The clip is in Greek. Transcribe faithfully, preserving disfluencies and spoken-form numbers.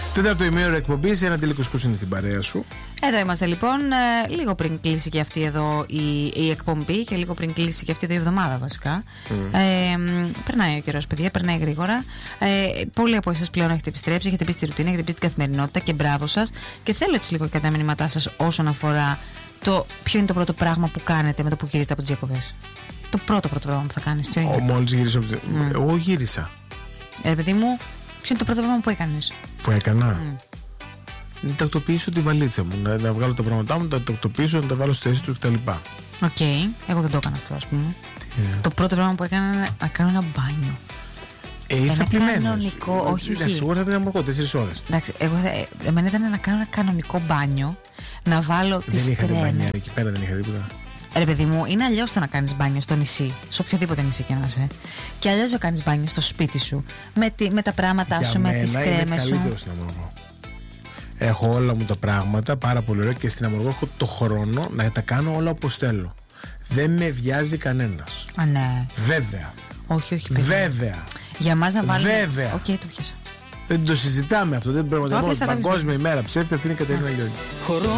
Τέταρτο ημίωρο εκπομπής, ένα τηλεκοσκούς είναι στην παρέα σου. Εδώ είμαστε λοιπόν, ε, λίγο πριν κλείσει και αυτή εδώ η, η εκπομπή και λίγο πριν κλείσει και αυτή εδώ η εβδομάδα βασικά. Mm. Ε, περνάει ο καιρός, παιδιά, περνάει γρήγορα. Ε, πολλοί από εσάς πλέον έχετε επιστρέψει, έχετε πει στη ρουτίνα, έχετε πει στην καθημερινότητα και μπράβο σας. Και θέλω έτσι λίγο και τα μηνύματά σας όσον αφορά το ποιο είναι το πρώτο πράγμα που κάνετε με το που γυρίζετε από τις διακοπές. Το πρώτο πρώτο πράγμα που θα κάνεις, ποιο είναι? Ο, μόλις γύρισα από τις... mm. Εγώ γύρισα. Ε, παιδί μου, ποιο είναι το πρώτο πράγμα που έκανες? Που έκανα? Mm. Να τακτοποιήσω τη βαλίτσα μου, να, να βγάλω τα πράγματά μου, να τα τακτοποιήσω, να τα βάλω στο θέση του κτλ. Οκ, okay. Εγώ δεν το έκανα αυτό, ας πούμε. Yeah. Το πρώτο πράγμα που έκανα είναι να κάνω ένα μπάνιο. Ε, ήρθα πλημμένος. Κανονικό, ε, όχι. Εντάξει, εγώ ήρθα πριν από τέσσερις ώρες. Εντάξει, εγώ, ε, εμένα ήταν να κάνω ένα κανονικό μπάνιο, να βάλω τις κρέμες. Δεν είχατε μπάνια εκεί πέρα, δεν είχα τίποτα. Ρε παιδί μου, είναι αλλιώς το να κάνεις μπάνιο στο νησί, σε οποιοδήποτε νησί και να είσαι. Και αλλιώς να κάνεις μπάνιο στο σπίτι σου, με, τη, με τα πράγματά για σου, με τις κρέμες σου. Είναι καλύτερο στην Αμοργό. Έχω όλα μου τα πράγματα, πάρα πολύ ωραία, και στην Αμοργό έχω το χρόνο να τα κάνω όλα όπως θέλω. Δεν με βιάζει κανένας. Α, ναι. Βέβαια. Όχι, όχι, παιδιά. Βέβαια. Για μας να βάλουμε. Βέβαια. Οκ, okay, το πιάσα. Δεν το συζητάμε αυτό. Δεν πρέπει να το πούμε. Παγκόσμια ημέρα ψεύτη, αυτή είναι η Κατερίνα Γιώργη.